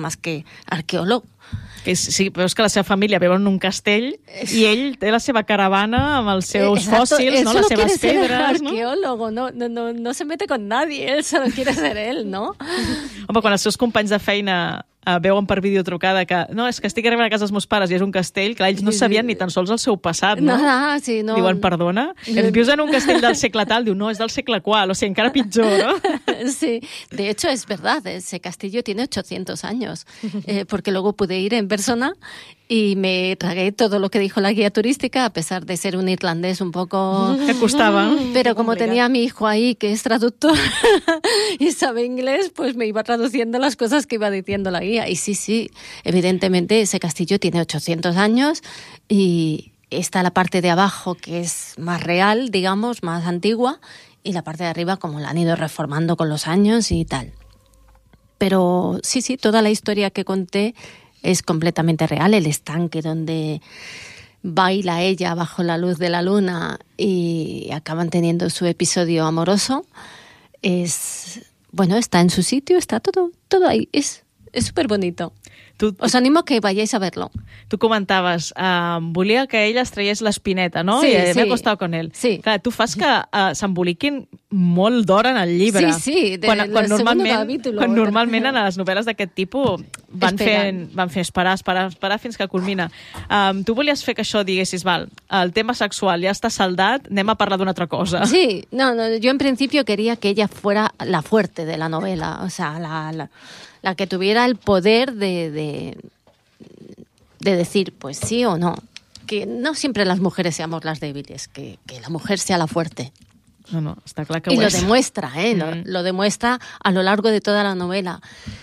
más que arqueólogo. Sí, però és que la seva família viu en un castell i ell té la seva caravana amb els seus fòssils, ¿no? Las seves pedres, ¿no? Arqueólogo, no se mete con nadie, él solo quiere ser él, ¿no? Home, quan els seus companys de feina veuen per videotrucada que no, és que estic arribant a casa dels meus pares i és un castell, clar, ells no sabien ni tan sols el seu passat, no? Sí, no. Diuen, perdona? Vius en un castell del segle tal? Diu, no, és del segle qual, o sigui, encara pitjor, ¿no? Sí, de hecho es verdad, ese castillo tiene 800 años, porque luego pude ir en persona y me tragué todo lo que dijo la guía turística, a pesar de ser un irlandés un poco... Que costaba. Pero como tenía a mi hijo ahí, que es traductor y sabe inglés, pues me iba traduciendo las cosas que iba diciendo la guía. Y sí, evidentemente ese castillo tiene 800 años y está la parte de abajo que es más real, digamos, más antigua, y la parte de arriba como la han ido reformando con los años y tal. Pero sí, toda la historia que conté es completamente real. El estanque donde baila ella bajo la luz de la luna y acaban teniendo su episodio amoroso está en su sitio, está todo ahí. Es súper bonito. Os animo a que vayáis a verlo. Tu comentaves, volia que ell es traiés l'espineta, no? Sí, I sí. m'he acostat con ell. Sí. Clar, tu fas que s'emboliquin molt d'hora en el llibre. Sí, quan normalment en les novel·les d'aquest tipus van fer esperar fins que culmina. Tu volies fer que això diguessis, val, el tema sexual ja està saldat, anem a parlar d'una altra cosa. Sí, no, yo en principio quería que ella fuera la fuerte de la novela, o sea, la que tuviera el poder de decir pues sí o no. Que no siempre las mujeres seamos las débiles, que la mujer sea la fuerte. No, està clar que y ho lo és. demuestra, lo demuestra a lo largo de toda la novela.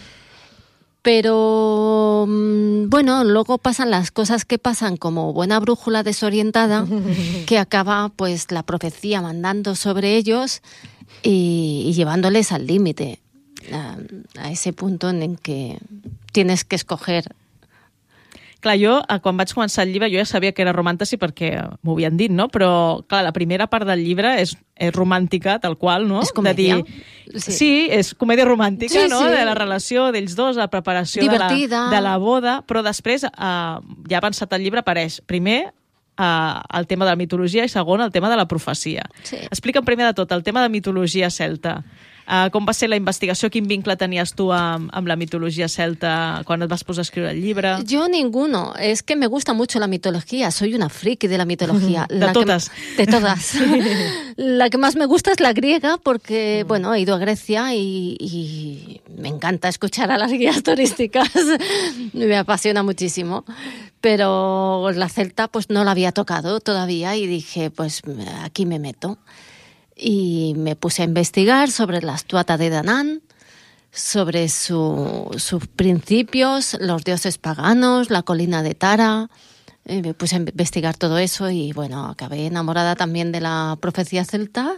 Pero bueno, luego pasan las cosas que pasan como buena brújula desorientada, que acaba pues la profecía mandando sobre ellos y llevándoles al límite. A ese punto en el que tienes que escoger. Clar, jo, quan vaig començar el llibre, jo ja sabia que era romàntici perquè m'ho havien dit, no? Però, clar, la primera part del llibre és romàntica, tal qual, no? És comèdia. De dir, sí, és comèdia romàntica, no? Sí. De la relació d'ells dos, la preparació de la boda, però després, ja avançat el llibre, apareix primer el tema de la mitologia i segon el tema de la profecia. Sí. Explica'm primer de tot el tema de mitologia celta. Com va ser la investigació? Quin vincle tenies tu amb la mitologia celta quan et vas posar a escriure el llibre? Yo ninguno. Es que me gusta mucho la mitología. Soy una friki de la mitología. De todas. De todas. La que más me gusta es la griega porque, bueno, he ido a Grecia y me encanta escuchar a las guías turísticas. Me apasiona muchísimo. Pero la celta pues no la había tocado todavía y dije, pues aquí me meto. Y me puse a investigar sobre la Tuatha de Danann, sobre sus principios, los dioses paganos, la colina de Tara. Me puse a investigar todo eso y, bueno, acabé enamorada también de la profecía celta,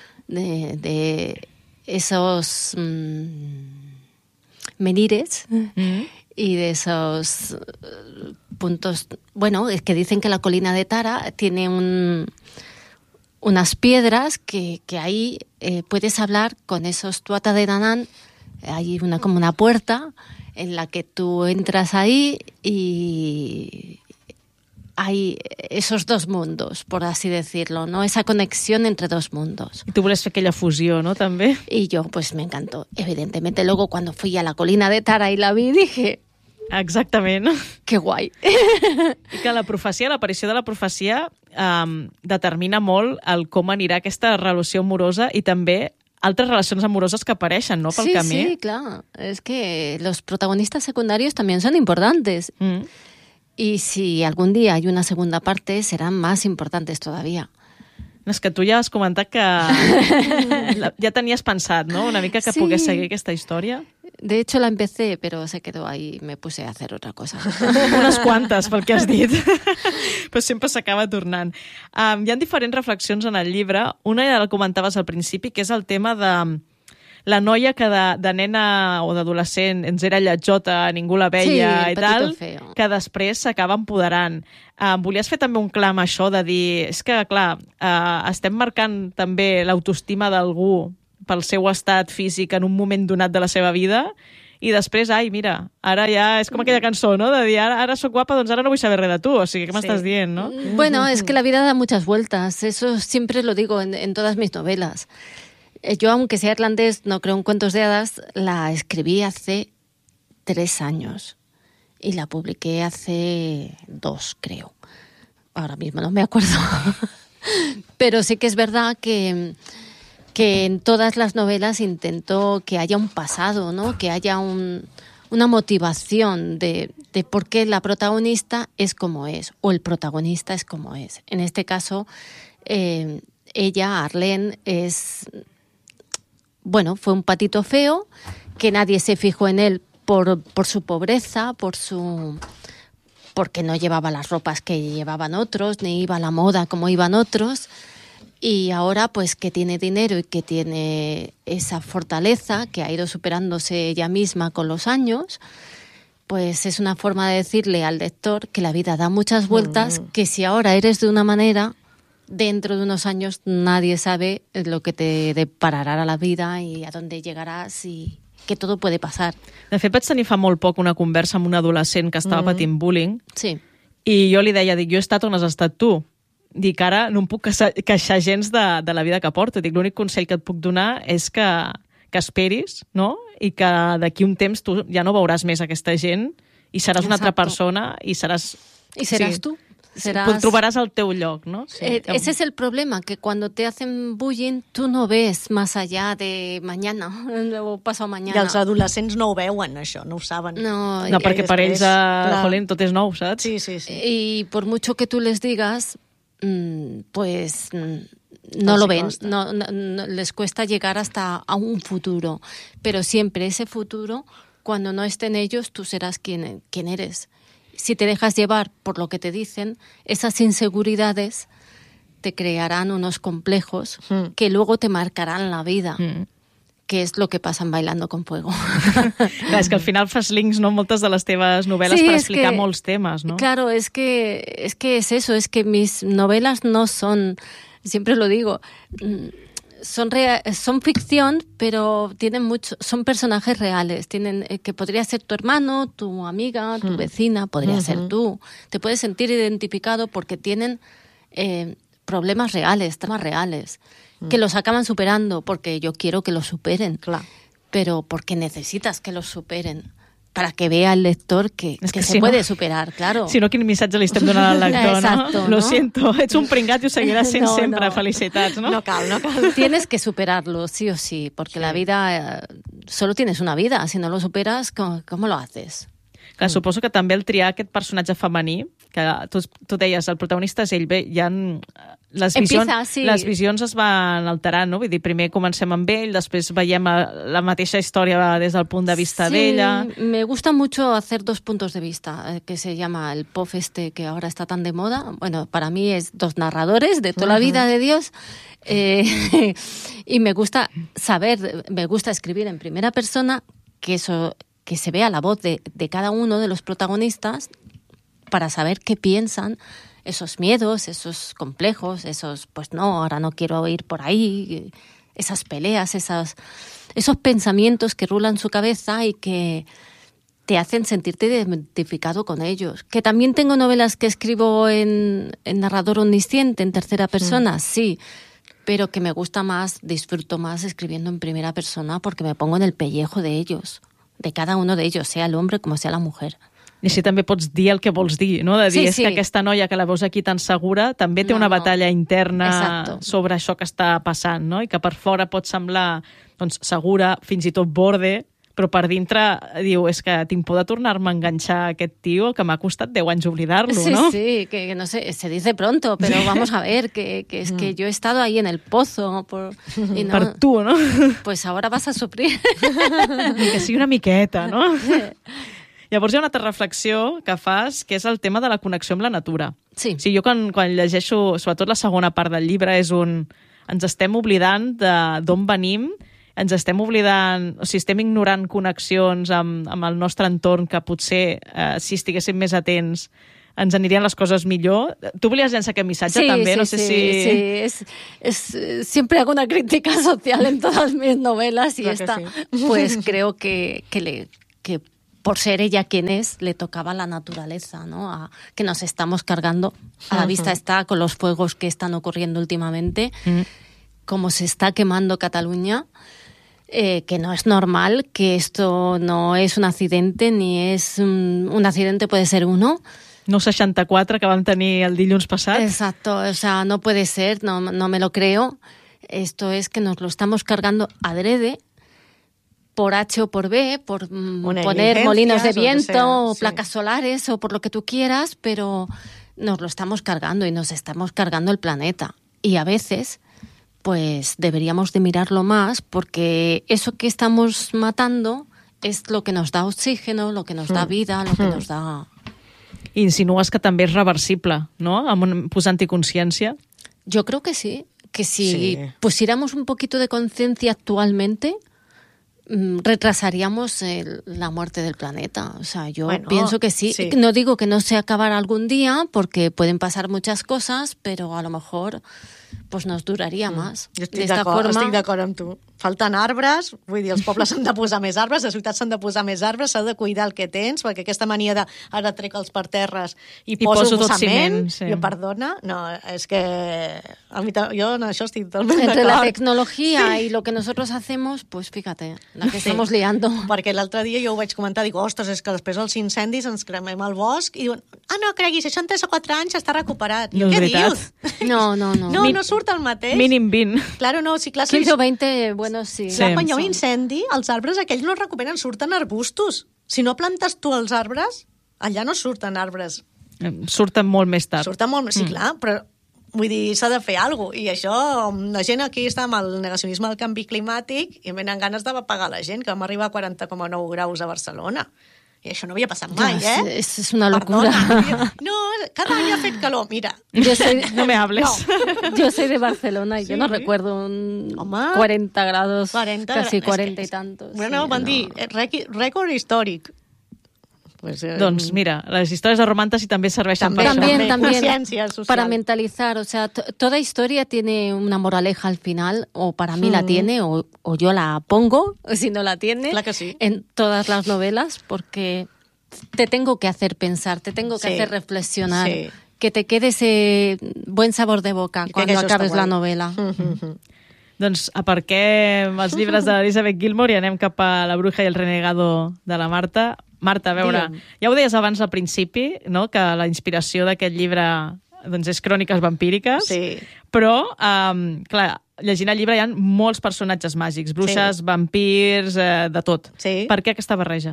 de esos menires y de esos puntos. Bueno, es que dicen que la colina de Tara tiene unas piedras que ahí puedes hablar con esos Tuatha de Danann. Hay como una puerta en la que tú entras ahí y hay esos dos mundos, por así decirlo, ¿no? Esa conexión entre dos mundos. I tu volies fer aquella fusió, no, també? Y yo, pues me encantó. Evidentemente, luego cuando fui a la colina de Tara y la vi, dije... Exactament. Que guai. I que la profecia, l'aparició de la profecia determina molt el com anirà aquesta relació amorosa i també altres relacions amoroses que apareixen, no?, pel camí. Sí, claro. Es que los protagonistas secundarios también son importantes. Y si algún día hay una segunda parte, serán más importantes todavía. És que tu ja has comentat que ja tenies pensat, no?, una mica que pogués seguir aquesta història. De hecho, la empecé, pero se quedó ahí y me puse a hacer otra cosa. Unes quantes, pel que has dit. Però sempre s'acaba tornant. Hi ha diferents reflexions en el llibre. Una ja la comentaves al principi, que és el tema de la noia que de nena o d'adolescent ens era lletjota, ningú la veia i tal, feo. Que després s'acaba empoderant. Volies fer també un clam a això de dir, és que, clar, estem marcant també l'autoestima d'algú pel seu estat físic en un moment donat de la seva vida i després, ai, mira, ara ja és com aquella cançó, ¿no? De dir, ara soc guapa, doncs ara no vull saber res de tu. O sigui, què m'estàs dient, no? Bueno, es que la vida da muchas vueltas. Eso siempre lo digo en todas mis novelas. Yo, aunque sea irlandés, no creo en cuentos de hadas, la escribí hace 3 años y la publiqué hace 2, creo. Ahora mismo no me acuerdo. Pero sí que es verdad que en todas las novelas intento que haya un pasado, ¿no? Que haya una motivación de por qué la protagonista es como es o el protagonista es como es. En este caso, ella, Arlene, fue un patito feo que nadie se fijó en él por su pobreza, porque no llevaba las ropas que llevaban otros, ni iba a la moda como iban otros. Y ahora, pues, que tiene dinero y que tiene esa fortaleza que ha ido superándose ella misma con los años, pues es una forma de decirle al lector que la vida da muchas vueltas, que si ahora eres de una manera, dentro de unos años nadie sabe lo que te deparará la vida y a dónde llegarás y que todo puede pasar. De fet, vaig tenir fa molt poc una conversa amb un adolescent que estava patint bullying, sí. I jo li deia, jo he estat on has estat tu. Dic, ara no em puc queixar gens de la vida que porto. Dic, l'únic consell que et puc donar és que esperis, no? I que d'aquí un temps tu ja no veuràs més aquesta gent i seràs una altra persona i seràs... I seràs tu. Trobaràs el teu lloc, ¿no? Sí. Ese es el problema, que cuando te hacen bullying tú no ves más allá de mañana o pasado mañana. I els adolescents no ho veuen, això, no ho saben. No, perquè per ells, jolín, tot és nou, saps? Sí. Y por mucho que tú les digas, pues no lo ven, no, les cuesta llegar hasta a un futuro. Pero siempre ese futuro, cuando no estén ellos, tú serás quien eres. Si te dejas llevar por lo que te dicen, esas inseguridades te crearán unos complejos que luego te marcarán la vida, que és lo que passa en Bailando con Fuego. Clar, és que al final fas links, no?, moltes de les teves novel·les per explicar molts temes, ¿no? Claro, es que es eso, es que mis novelas no son, siempre lo digo, son ficción, pero son personajes reales. Que podría ser tu hermano, tu amiga, tu vecina, podría ser tú. Te puedes sentir identificado porque tienen problemas reales, temas reales, que los acaban superando, porque yo quiero que los superen. Clar. Pero porque necesitas que los superen. Para que vea el lector que se puede superar, claro. Si no, quin missatge li estem donant al lector, Exacto, no? Lo siento, ets un pringat i ho seguiràs sent sempre. No. Felicitats, no? No cal. Tienes que superarlo, sí o sí, porque la vida, solo tienes una vida. Si no lo superas, ¿cómo lo haces? Clar, suposo que també el triar aquest personatge femení, que tu deies, el protagonista és ell, bé, hi ha... Les visions es van alterant, no? Vull dir, primer comencem amb ell, després veiem la mateixa història des del punt de vista d'ella. Me gusta mucho hacer 2 puntos de vista, que se llama el POF que ahora está tan de moda. Bueno, para mí es 2 narradores de toda la vida de Dios. Y me gusta escribir en primera persona, que se vea la voz de cada uno de los protagonistas para saber qué piensan, esos miedos, esos complejos, pues no, ahora no quiero ir por ahí, esas peleas, esos pensamientos que rulan su cabeza y que te hacen sentirte identificado con ellos. Que también tengo novelas que escribo en narrador omnisciente, en tercera persona, sí, pero que me gusta más, disfruto más escribiendo en primera persona porque me pongo en el pellejo de ellos, de cada uno de ellos, sea el hombre como sea la mujer. I així també pots dir el que vols dir, no? De dir, és que aquesta noia que la veus aquí tan segura també té una batalla interna sobre això que està passant, no? I que per fora pot semblar segura, fins i tot borde, però per dintre diu, és que tinc por de tornar-me a enganxar a aquest tio que m'ha costat 10 anys oblidar-lo, no? Sí, que no sé, se dice pronto, pero vamos a ver, que es que yo he estado ahí en el pozo. Y no, per tu, no? Pues ahora vas a sufrir. Ni que sigui una miqueta, no? Llavors hi ha una altra reflexió que fas, que és el tema de la connexió amb la natura. Sí. O sigui, jo quan llegeixo, sobretot la segona part del llibre, és ens estem oblidant d'on venim, ens estem oblidant, o sigui, estem ignorant connexions amb el nostre entorn que potser, si estiguéssim més atents, ens anirien les coses millor. Tu volies llançar aquest missatge també? No sé si... Siempre hago una crítica social en todas mis novelas y esta, pues creo que porque por ser ella quien es, le tocaba la naturaleza, ¿no? Que nos estamos cargando. A la vista está con los fuegos que están ocurriendo últimamente, cómo se está quemando Cataluña, que no es normal, que esto no es un accidente, ni es un accidente, puede ser uno. No 64 que vam tenir el dilluns passat. Exacto, o sea, no puede ser, no me lo creo. Esto es que nos lo estamos cargando adrede, por H o por B, por poner molinos de viento o placas solares o por lo que tú quieras, pero nos lo estamos cargando y nos estamos cargando el planeta. Y a veces, pues deberíamos de mirarlo más, porque eso que estamos matando es lo que nos da oxígeno, lo que nos da vida, lo que nos da... Insinues que també és reversible, no? Posant-hi consciència. Yo creo que sí, que si pusiéramos un poquito de conciencia actualmente, retrasaríamos la muerte del planeta. O sea, yo pienso que sí. No digo que no se acabará algún día, porque pueden pasar muchas cosas, pero a lo mejor pues nos duraria més. Jo estic d'acord amb tu. Falten arbres, vull dir, els pobles s'han de posar més arbres, les ciutats s'han de posar més arbres, s'ha de cuidar el que tens, perquè aquesta mania de ara trec els parterres i poso ciment, jo perdona, no, és que a mi, jo en això estic totalment d'acord. Entre la tecnologia y lo que nosotros hacemos, pues fíjate, la que estamos liando. Perquè l'altre dia jo ho vaig comentar, dic, ostres, és que després dels incendis ens cremem el bosc i diuen, no creguis, això en 3 o 4 anys està recuperat. No, què dius? No. No surt el mateix. Mínim 20. Claro, no, sí, clar, 15 o 20, bueno, sí. Clar, quan hi ha un incendi, els arbres aquells no es recuperen, surten arbustos. Si no plantes tu els arbres, allà no surten arbres. Surten molt més tard. Sí, clar, però vull dir, s'ha de fer alguna cosa. I això, la gent aquí està amb el negacionisme del canvi climàtic i venen ganes de pagar la gent, que vam arribar a 40,9 graus a Barcelona. I això no havia passat mai, Es una locura. Perdona. No, cada any ha fet calor, mira. No me hables. No. Yo soy de Barcelona y yo no recuerdo 40 grados, casi 40 y tantos. Bueno, van dir, rècord històric. Pues, doncs mira, les històries de romàntesi també serveixen per això. También, para mentalizar. O sea, toda historia tiene una moraleja al final, o para mí la tiene, o yo la pongo, si no la tiene, claro que sí, en todas las novelas, porque te tengo que hacer pensar, te tengo que hacer reflexionar, que te quede ese buen sabor de boca cuando acabes la novela. Doncs aparquem els llibres de l'Elizabeth Gilmore i anem cap a La bruja i el renegado de la Marta. Marta, a veure, ja ho deies abans al principi, no?, que la inspiració d'aquest llibre doncs, és cròniques vampíriques, però, clar, llegint el llibre hi ha molts personatges màgics, bruixes, vampirs, de tot. Per què aquesta barreja?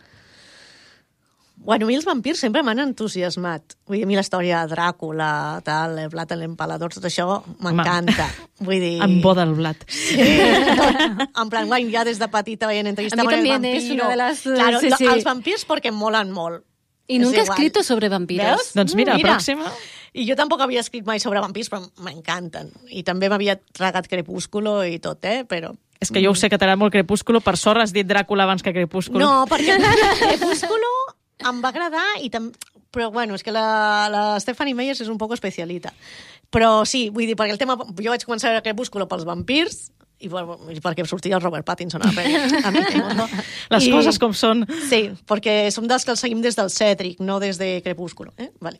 Bueno, a mi els vampirs sempre m'han entusiasmat. Vull dir, a mi la història de Dràcula, tal, Vlad l'Empalador, tot això m'encanta. Vull dir... Em boda el Vlad. Sí, en plan, ja des de petita veient entrevista amb el vampiro. Es una de las... Claro, els vampirs perquè molen molt. I nunca he escrito sobre vampiros. ¿Veus? Doncs mira, pròxima. I jo tampoc havia escrit mai sobre vampirs, però m'encanten. I també m'havia tragat Crepúsculo i tot, però... És que jo ho sé que t'agrada molt Crepúsculo, per sort has dit Dràcula abans que Crepúsculo. No, perquè Crepúsculo em va agradar, però bueno, és que la Stephanie Meyers és un poc especialita. Però sí, vull dir, perquè el tema... Jo vaig començar a veure Crepúsculo pels vampirs, i perquè sortia el Robert Pattinson a la pel·li. Les coses com són. Sí, perquè som dels que el seguim des del Cèdric, no des de Crepúsculo. Vale.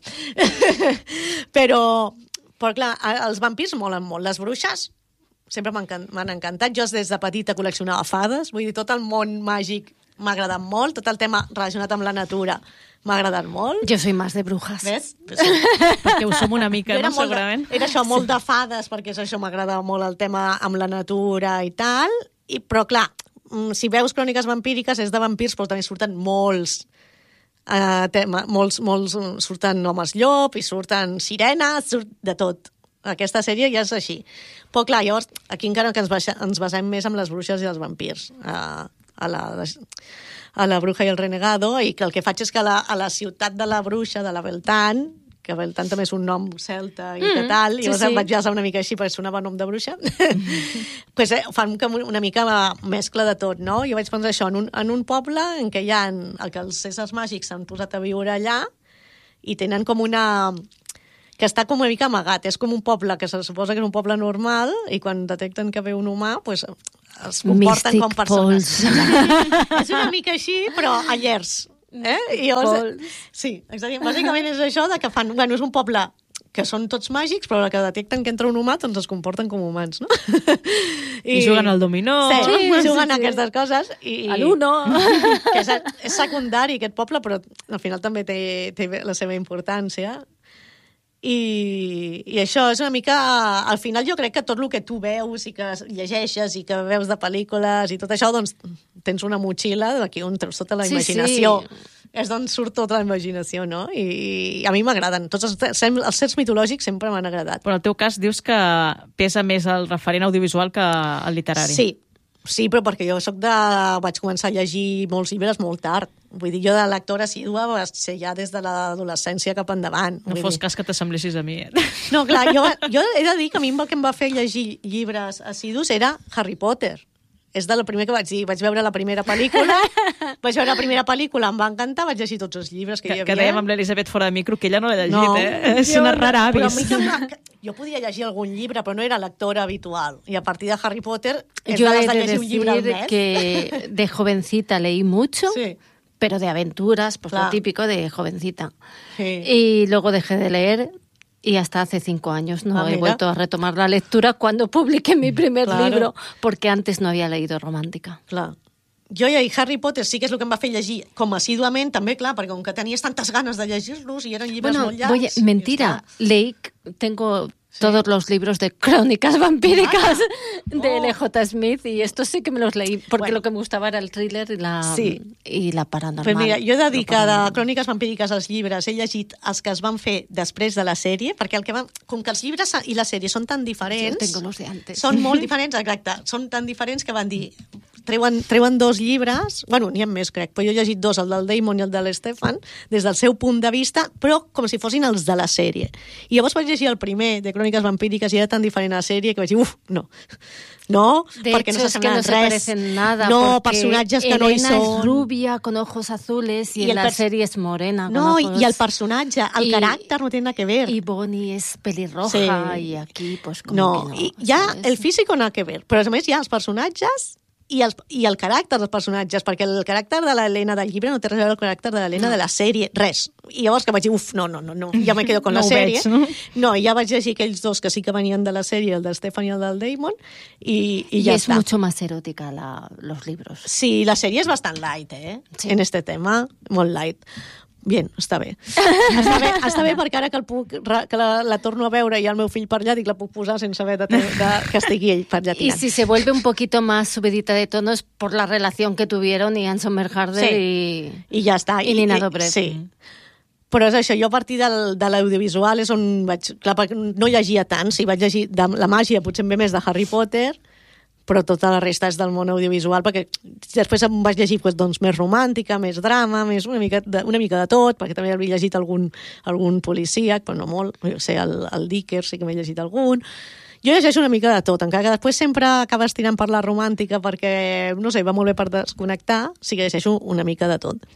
Però clar, els vampirs molen molt. Les bruixes sempre m'han encantat. Jo des de petita col·leccionava fades, vull dir, tot el món màgic m'ha agradat molt, tot el tema relacionat amb la natura m'ha agradat molt. Jo soy más de brujas. Ves? Perquè ho som una mica, no? Segurament. Era això, molt de fades, perquè això m'agradava molt el tema amb la natura i tal, però clar, si veus cròniques vampíriques és de vampirs, però també surten molts surten homes llop i surten sirenes, de tot. Aquesta sèrie ja és així. Però clar, llavors, aquí encara que ens basem més en les bruixes i els vampirs, a la bruja i el renegado, i que el que faig és que a la ciutat de la bruixa, de la Beltane, que Beltane també és un nom celta i que tal, i llavors em vaig basar una mica així perquè sonava nom de bruixa, pues, fan una mica mescla de tot, no? Jo vaig pensar això, en un poble en què hi ha que els éssers màgics s'han posat a viure allà i tenen com una... que està com una mica amagat. És com un poble que se suposa que és un poble normal i quan detecten que ve un humà, pues, es comporten Mystic com persones. Falls. És una mica així, però a llers. I llavors, sí, exactament. Bàsicament és això de que fan... Bueno, és un poble que són tots màgics, però la que detecten que entra un humà, doncs es comporten com humans, no? I juguen al dominó. Sí, juguen a aquestes coses. A l'Uno. Que és secundari, aquest poble, però al final també té la seva importància. I això és una mica... Al final jo crec que tot el que tu veus i que llegeixes i que veus de pel·lícules i tot això, doncs tens una motxilla d'aquí on treus tota la imaginació. Sí. És d'on surt tota la imaginació, no? I a mi m'agraden. Tots els certs mitològics sempre m'han agradat. Però en el teu cas dius que pesa més el referent audiovisual que el literari. Sí, però perquè jo vaig començar a llegir molts llibres molt tard. Vull dir, jo de lectora assídua va ser ja des de l'adolescència cap endavant. No fos cas que t'assemblessis a mi. No, clar, jo he de dir que a mi el que em va fer llegir llibres assidus era Harry Potter. És de la primera que vaig dir. Vaig veure la primera pel·lícula, em va encantar, vaig llegir tots els llibres que hi havia. Que dèiem amb l'Elisabet fora de micro, que ella no l'ha llegit, És una rara avis. Jo podia llegir algun llibre, però no era lectora habitual. I a partir de Harry Potter és Yo de he les de de llegir un llibre al decir mes. que de jovencita leí mucho, Sí. pero de aventuras, pues Claro. lo típico de jovencita. Sí. Y luego dejé de leer y hasta hace 5 años no he mira. vuelto a retomar la lectura cuando publiqué mi primer Claro. libro, porque antes no había leído romántica. Clar. Jo i Harry Potter sí que és el que em va fer llegir com assíduament, també, clar, perquè com que tenies tantes ganes de llegir-los i eren llibres Bueno, molt llargs... mentira, leí, tengo todos los libros de crónicas vampíricas de L.J. Smith y estos sí que me los leí porque Bueno. lo que me gustaba era el thriller Sí. y la paranormal. Però mira, jo he de dir Lo que de paranormal. cròniques vampíriques als llibres he llegit els que es van fer després de la sèrie, perquè com que els llibres i la sèrie són tan diferents... Yo tengo los de antes. Són molt diferents, exacte. Són tan diferents que van dir... Treuen 2 llibres, bueno, n'hi ha més, crec, però jo he llegit 2, el del Damon i el de l'Stefan, des del seu punt de vista, però com si fossin els de la sèrie. I llavors vaig llegir el primer, de Cròniques vampíriques, i era tan diferent a la sèrie que vaig dir, no. No, De perquè hecho, no es que no se res. parecen nada. No, porque personatges que no hi Elena són. es rubia, con ojos azules, y Y en el la serie es morena. No, con ojos... i el personatge, el Y- caràcter no té nada que ver. Y Bonnie es pelirroja, Sí. y aquí, pues, como No, que no. i ja ¿sabes? el físico nada que ver, però a més hi ha els personatges i el caràcter dels personatges, perquè el caràcter de l'Helena del llibre no té res a veure amb el caràcter de l'Helena de la sèrie, res. I llavors que vaig dir, no, ja me quedo con No la ho sèrie. veig, no? No, i ja vaig llegir aquells 2 que sí que venien de la sèrie, el del Stefan i el del Damon, i Y ja es està. mucho más erótica los libros. Sí, la sèrie és bastant light, Sí. en este tema, molt light. Bien, està bé. Està bé perquè ara que, que la torno a veure i hi ha el meu fill per allà, dic, la puc posar sense haver de que estigui ell per allà Y tirant. si se vuelve un poquito más subidita de tono es por la relación que tuvieron Ian Somerhalder I ja està. i Nina Dobrev. Sí. Però és això, jo a partir de l'audiovisual és on vaig... Clar, perquè no llegia tant, sí, vaig llegir de la màgia, potser em ve més de Harry Potter, però tota la resta és del món audiovisual, perquè després em vaig llegir doncs, més romàntica, més drama, més una mica de tot, perquè també havia llegit algun policíac, però no molt, no sé, el Dickers sí que m'he llegit algun. Jo llegeixo una mica de tot, encara que després sempre acabes tirant per la romàntica perquè, no sé, va molt bé per desconnectar, sí que llegeixo una mica de tot.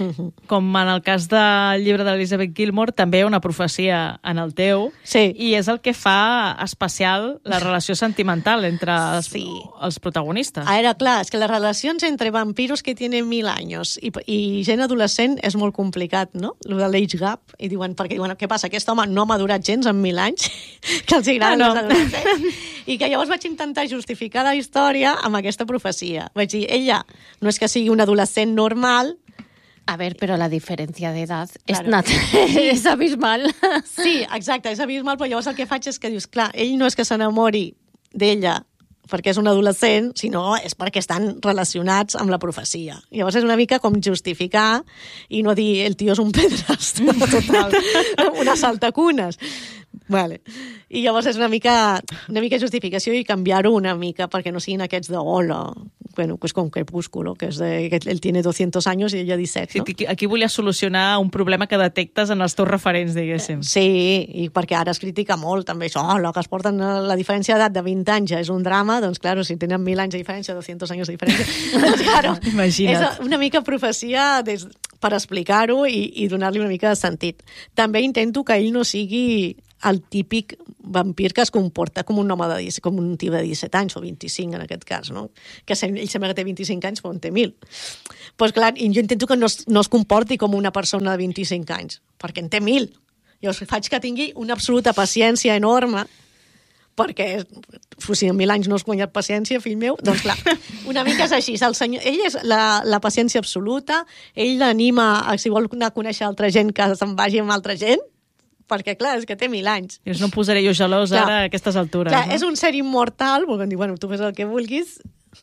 Com en el cas del llibre d'Elizabeth Gilmore, també hi ha una profecia en el teu, Sí. i és el que fa especial la relació sentimental entre Sí. els protagonistes. Ara, clar, és que les relacions entre vampiros que tienen 1000 anys i gent adolescent és molt complicat, no? Lo de l'age gap. I diuen, perquè diuen, què passa? Aquest home no ha madurat gens en 1000 anys, que els agraden no. els adolescents. I que llavors vaig intentar justificar la història amb aquesta profecia. Vaig dir, ella no és que sigui un adolescent normal. A ver, pero la diferencia de edad Claro. es abismal. Sí, exacte, és abismal, però llavors el que faig és que dius, clar, ell no és que s'enamori d'ella perquè és un adolescent, sinó és perquè estan relacionats amb la profecia. Llavors és una mica com justificar i no dir el tio és un pedrast total, una saltacunes. Vale. I llavors és una mica justificació i canviar-ho una mica perquè no siguin aquests de hola. Bueno, pues com Crepúsculo, que él tiene 200 años i ella 17, no? Sí, aquí volia solucionar un problema que detectes en els teus referents, diguéssim. Sí, i perquè ara es critica molt també això, que es porten la diferència d'edat de 20 anys ja és un drama, doncs claro, si tenen 1000 anys de diferència, 200 anys de diferència, doncs claro, Imagina't. és una mica profecia per explicar-ho i donar-li una mica de sentit. També intento que ell no sigui el típic vampir que es comporta com un home com un tio de 17 anys, o 25 en aquest cas, no? Que ell sembla que té 25 anys, però en té 1.000. Pues clar, jo intento que no es comporti com una persona de 25 anys, perquè en té 1.000. Jo faig que tingui una absoluta paciència enorme, perquè si en 1.000 anys no has guanyat paciència, fill meu, doncs clar, una mica és així. Ell és la paciència absoluta, ell l'anima, si vol anar a conèixer altra gent, que se'n vagi amb altra gent, perquè, clar, és que té 1.000 anys. I no posaré jo gelós ara a aquestes altures. Clar, no? És un ser immortal, perquè diu, bueno, tu fes el que vulguis,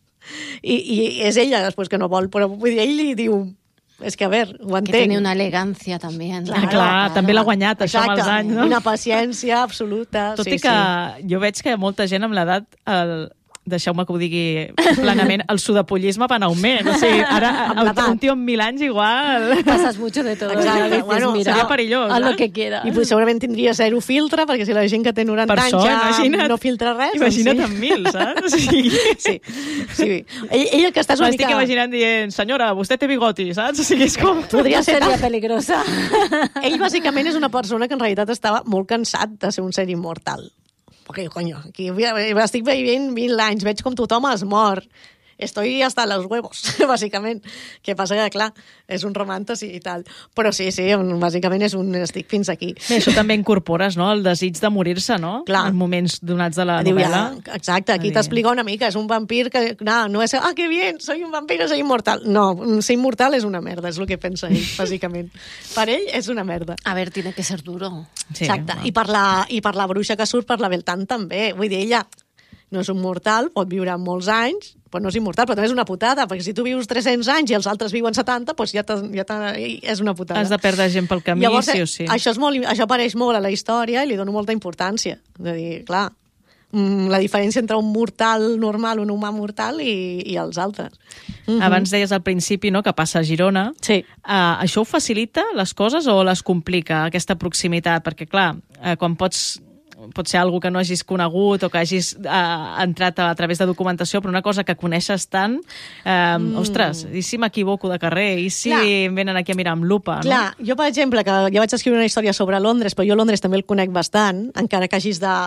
i és ella després que no vol, però vull dir, ell li diu, és que a veure, ho entenc. Que tiene una elegància també. Clar, també l'ha guanyat, això amb els anys, no? Una paciència absoluta. Tot i que jo veig que molta gent amb l'edat, deixeu-me que ho digui plenament, el sudapollisme va en augment. O sigui, ara un tio amb 1.000 anys igual... Pasas mucho de todo. Exacte, bueno, seria perillós. Haz lo que quieras. I segurament tindria zero filtre, perquè si la gent que té 90 anys ja no filtra res... Imagina't amb 1.000, saps? Sí. Ell el que està és una mica... M'estic imaginant dient, senyora, vostè té bigoti, saps? O sigui, és com... Podria ser peligrosa. Ell bàsicament és una persona que en realitat estava molt cansat de ser un ser immortal. Perquè, coño, aquí estic vivint 1.000 anys, veig com tothom es mor. Estoy hasta los huevos, bàsicament. Que passa que, clar, és un romàntesi i tal. Però sí, bàsicament estic fins aquí. Bé, això també incorpores, no?, el desig de morir-se, no? Clar. En moments donats de la novel·la. Exacte, aquí t'explica una mica, és un vampir que no és, que bien, soy un vampiro, soy inmortal. No, ser immortal és una merda, és el que pensa ell, bàsicament. Per ell és una merda. A ver, tiene que ser duro. Sí, exacte, i per la bruixa que surt, per la Beltane també. Vull dir, ella no és un mortal, pot viure molts anys, però no és immortal, però també és una putada, perquè si tu vius 300 anys i els altres viuen 70, doncs és una putada. Has de perdre gent pel camí, llavors, sí o sí. Això apareix molt a la història i li dono molta importància. De dir, clar, la diferència entre un mortal normal, un humà mortal i els altres. Abans deies al principi, no?, que passa a Girona. Sí. Això ho facilita les coses o les complica, aquesta proximitat? Perquè, clar, quan pot ser algú que no hagis conegut o que hagis entrat a través de documentació, però una cosa que coneixes tant, ostres, i si m'equivoco de carrer? I si em venen aquí a mirar amb lupa? Clar, jo, per exemple, que ja vaig escriure una història sobre Londres, però jo Londres també el conec bastant, encara que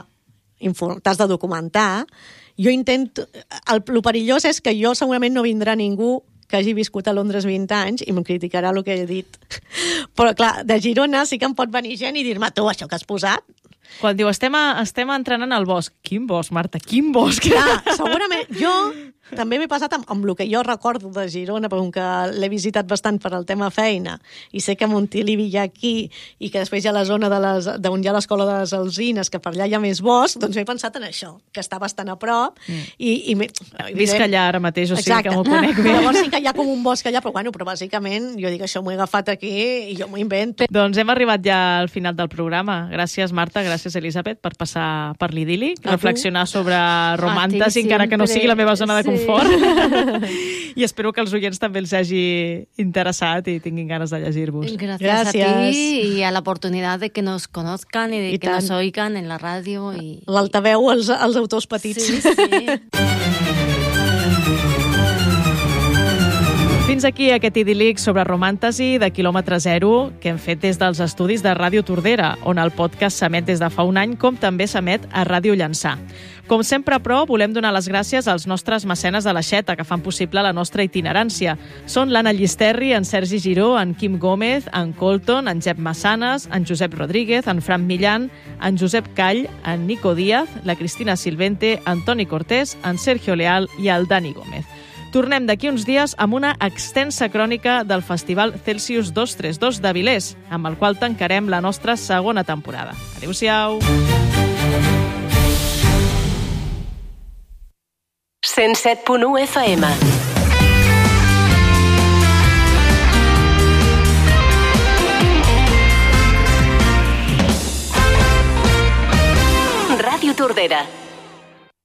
t'has de documentar, jo intento... El perillós és que jo segurament no vindrà ningú que hagi viscut a Londres 20 anys i em criticarà el que he dit. Però, clar, de Girona sí que em pot venir gent i dir-me, tu, això que has posat... Quan diu, estem entrenant al bosc. Quin bosc, Marta? Quin bosc? Clar, segurament. Jo també m'he passat amb el que jo recordo de Girona, perquè l'he visitat bastant per al tema feina, i sé que a Montilivi hi ha aquí, i que després hi ha la zona d'on hi ha l'escola de les Alzines, que per allà hi ha més bosc, doncs m'he pensat en això, que està bastant a prop. Visc allà ara mateix, o sigui que m'ho conec bé. Llavors sí que hi ha com un bosc allà, però bàsicament jo dic això m'ho he agafat aquí i jo m'ho invento. Doncs hem arribat ja al final del programa. Gràcies, Marta, gràcies, Elisabet, per passar per l'idíl·lic, reflexionar sobre romantes, encara que no sigui la meva zona de confort. I espero que els oients també els hagi interessat i tinguin ganes de llegir-vos. Gracias a ti y a la oportunidad de que nos conozcan y de que nos oigan en la ràdio. L'altaveu als autors petits. Sí. Fins aquí aquest idíl·lic sobre romàntesi de quilòmetre zero que hem fet des dels estudis de Ràdio Tordera, on el podcast s'emet des de fa un any, com també s'emet a Ràdio Llançà. Com sempre, però, volem donar les gràcies als nostres mecenes de l'Aixeta, que fan possible la nostra itinerància. Són l'Anna Llisterri, en Sergi Giró, en Quim Gómez, en Colton, en Jep Massanes, en Josep Rodríguez, en Fran Millán, en Josep Call, en Nico Díaz, la Cristina Silvente, en Toni Cortés, en Sergio Leal i el Dani Gómez. Tornem d'aquí uns dies amb una extensa crònica del Festival Celsius 232 d'Avilés, amb el qual tancarem la nostra segona temporada. Adéu-siau! 107.1 FM. Ràdio Tordera.